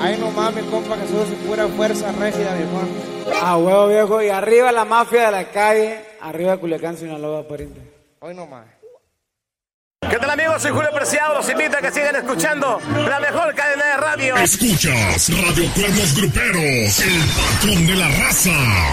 Ay, no mames, compa, que sos pura fuerza rígida, viejón. Ah, huevo, viejo. Y arriba la mafia de la calle. Arriba Culiacán, Sinaloa, pariente. Hoy no más. ¿Qué tal, amigos? Soy Julio Preciado. Los invito a que sigan escuchando la mejor cadena de radio. Escuchas Radio Cuernos Gruperos, el patrón de la raza.